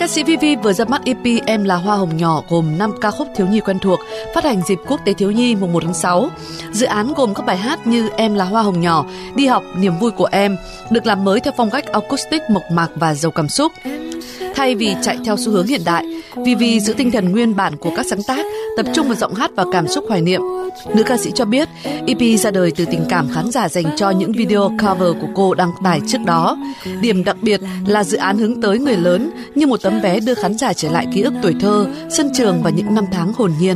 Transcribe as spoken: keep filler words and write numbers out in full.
Ca sĩ Vy Vy vừa ra mắt e pê Em là hoa hồng nhỏ gồm năm ca khúc thiếu nhi quen thuộc, phát hành dịp Quốc tế thiếu nhi mùng một tháng sáu. Dự án gồm các bài hát như Em là hoa hồng nhỏ, Đi học, Niềm vui của em, được làm mới theo phong cách acoustic mộc mạc và giàu cảm xúc. Thay vì chạy theo xu hướng hiện đại, Vy Vy giữ tinh thần nguyên bản của các sáng tác, tập trung vào giọng hát và cảm xúc hoài niệm. Nữ ca sĩ cho biết, e pê ra đời từ tình cảm khán giả dành cho những video cover của cô đăng tải trước đó. Điểm đặc biệt là dự án hướng tới người lớn như một tấm vé đưa khán giả trở lại ký ức tuổi thơ, sân trường và những năm tháng hồn nhiên.